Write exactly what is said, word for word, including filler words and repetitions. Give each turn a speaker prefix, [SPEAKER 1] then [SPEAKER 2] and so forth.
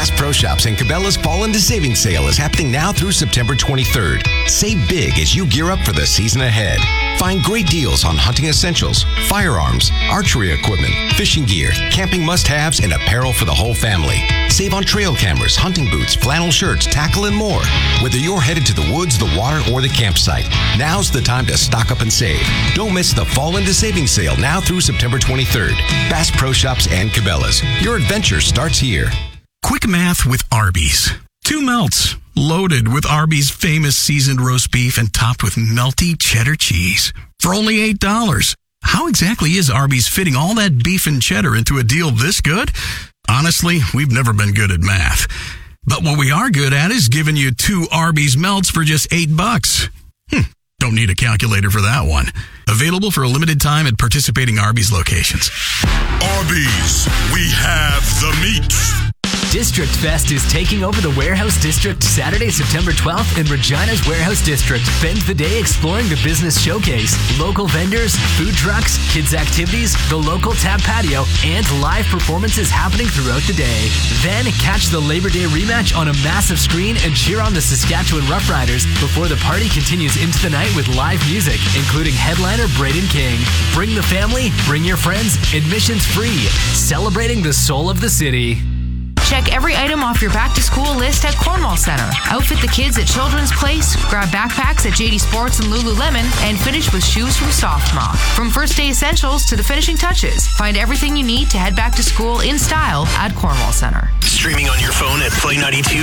[SPEAKER 1] Bass Pro Shops and Cabela's Fall into Savings Sale is happening now through September twenty-third. Save big as you gear up for the season ahead. Find great deals on hunting essentials, firearms, archery equipment, fishing gear, camping must-haves, and apparel for the whole family. Save on trail cameras, hunting boots, flannel shirts, tackle, and more. Whether you're headed to the woods, the water, or the campsite, now's the time to stock up and save. Don't miss the Fall into Savings Sale now through September twenty-third. Bass Pro Shops and Cabela's. Your adventure starts here.
[SPEAKER 2] Quick math with Arby's. Two melts, loaded with Arby's famous seasoned roast beef and topped with melty cheddar cheese for only eight dollars. How exactly is Arby's fitting all that beef and cheddar into a deal this good? Honestly, we've never been good at math. But what we are good at is giving you two Arby's melts for just eight bucks. Hmm, don't need a calculator for that one. Available for a limited time at participating Arby's locations.
[SPEAKER 3] Arby's, we have the meat.
[SPEAKER 4] District Fest is taking over the Warehouse District Saturday, September twelfth in Regina's Warehouse District. Spend the day exploring the business showcase, local vendors, food trucks, kids activities, the local tap patio, and live performances happening throughout the day. Then catch the Labor Day rematch on a massive screen and cheer on the Saskatchewan Roughriders before the party continues into the night with live music, including headliner Braden King. Bring the family, bring your friends, admissions free, celebrating the soul of the city.
[SPEAKER 5] Check every item off your back-to-school list at Cornwall Center. Outfit the kids at Children's Place, grab backpacks at J D Sports and Lululemon, and finish with shoes from Softmock. From first day essentials to the finishing touches, find everything you need to head back to school in style at Cornwall Center.
[SPEAKER 6] Streaming on your phone at play ninety-two